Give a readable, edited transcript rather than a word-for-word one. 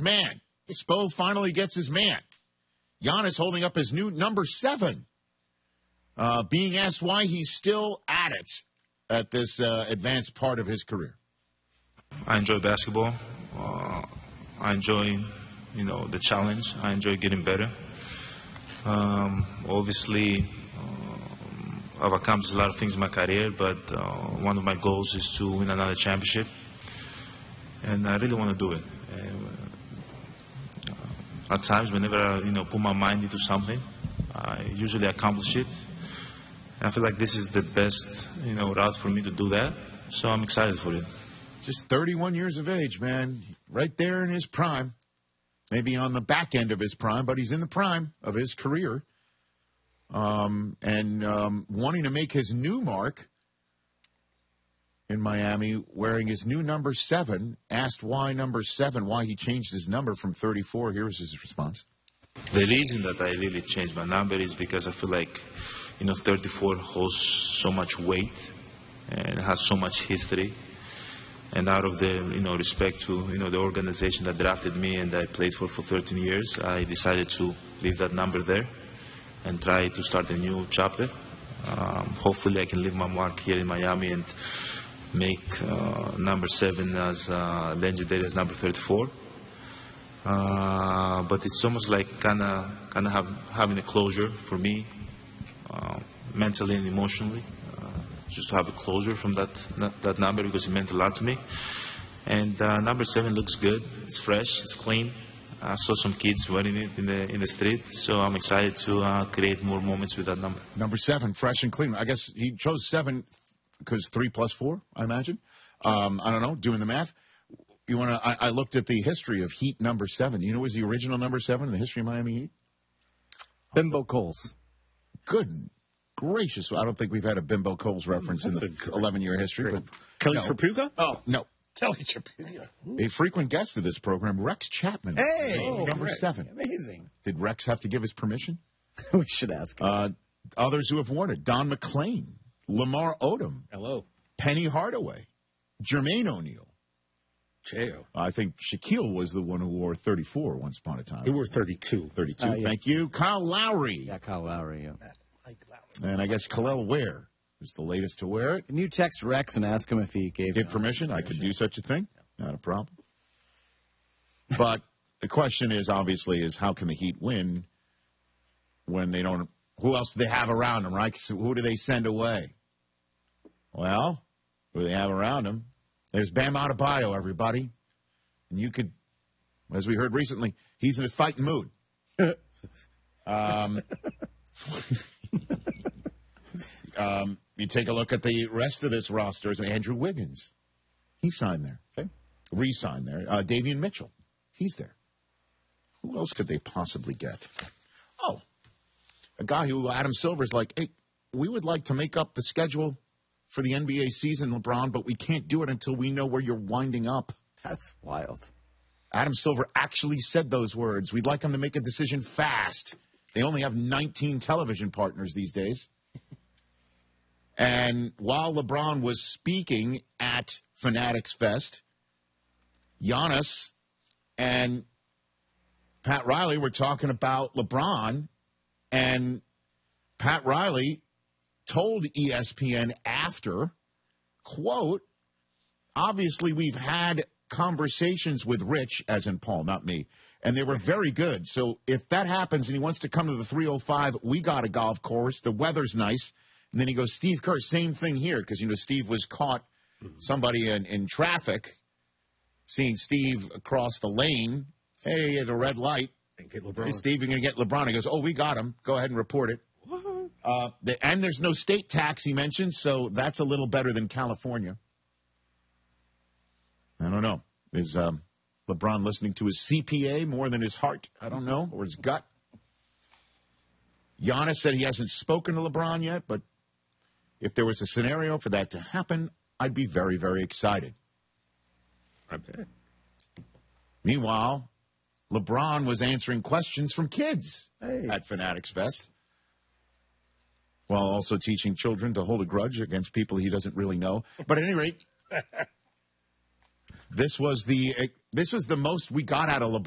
his man. Spo finally gets his man. Giannis holding up his new number 7. Being asked why he's still at it at this advanced part of his career. I enjoy basketball. I enjoy, the challenge. I enjoy getting better. Obviously, I've accomplished a lot of things in my career, but one of my goals is to win another championship, and I really want to do it. At times, whenever I, put my mind into something, I usually accomplish it. And I feel like this is the best, route for me to do that. So I'm excited for it. Just 31 years of age, man. Right there in his prime. Maybe on the back end of his prime, but he's in the prime of his career. Wanting to make his new mark in Miami, wearing his new number 7, asked why number 7, why he changed his number from 34. Here's his response. The reason that I really changed my number is because I feel like, 34 holds so much weight and has so much history. And out of the, respect to, the organization that drafted me and that I played for 13 years, I decided to leave that number there and try to start a new chapter. Hopefully I can leave my mark here in Miami and make number 7 as legendary as number 34. But it's almost like kind of having a closure for me, mentally and emotionally. Just to have a closure from that number because it meant a lot to me. And number 7 looks good. It's fresh. It's clean. I saw some kids wearing it in the street, so I'm excited to create more moments with that number. Number 7, fresh and clean. I guess he chose 7 because 3 plus 4, I imagine. I don't know, doing the math. You want to? I looked at the history of Heat number 7. You know, was the original number 7 in the history of Miami Heat? Bimbo Coles. Good gracious. I don't think we've had a Bimbo Coles reference in the 11-year history. But Kelly Tripuga? Oh, no. Kelly Tripuga. A frequent guest of this program, Rex Chapman. Hey! Number 7. Amazing. Did Rex have to give his permission? We should ask him. Others who have worn it, Don McClain, Lamar Odom. Hello. Penny Hardaway, Jermaine O'Neal. Cheo. I think Shaquille was the one who wore 34 once upon a time. He wore 32. 32, yeah. Thank you. Kyle Lowry. Yeah, Kyle Lowry, yeah. And I guess Khalil Ware is the latest to wear it. Can you text Rex and ask him if he gave permission? I could do such a thing. Not a problem. But the question is, obviously, is how can the Heat win when they don't – who else do they have around them, right? So who do they send away? Well, who do they have around them? There's Bam Adebayo, everybody. And you could, as we heard recently, he's in a fighting mood. You take a look at the rest of this roster. Andrew Wiggins, he signed there. Okay. Re-signed there. Davion Mitchell, he's there. Who else could they possibly get? Oh, a guy who Adam Silver's like, hey, we would like to make up the schedule for the NBA season, LeBron, but we can't do it until we know where you're winding up. That's wild. Adam Silver actually said those words. We'd like him to make a decision fast. They only have 19 television partners these days. And while LeBron was speaking at Fanatics Fest, Giannis and Pat Riley were talking about LeBron, and Pat Riley told ESPN after, quote, obviously we've had conversations with Rich, as in Paul, not me, and they were very good. So if that happens and he wants to come to the 305, we got a golf course. The weather's nice. And then he goes, Steve Kerr, same thing here, because, Steve was caught, somebody in traffic, seeing Steve across the lane. Hey, at a red light. Hey, Steve, you're going to get LeBron. He goes, oh, we got him. Go ahead and report it. And there's no state tax, he mentioned, so that's a little better than California. I don't know. Is LeBron listening to his CPA more than his heart? I don't know, or his gut. Giannis said he hasn't spoken to LeBron yet, but if there was a scenario for that to happen, I'd be very, very excited. I bet. Meanwhile, LeBron was answering questions from kids at Fanatics Fest, while also teaching children to hold a grudge against people he doesn't really know. But at any rate, this was the most we got out of LeBron.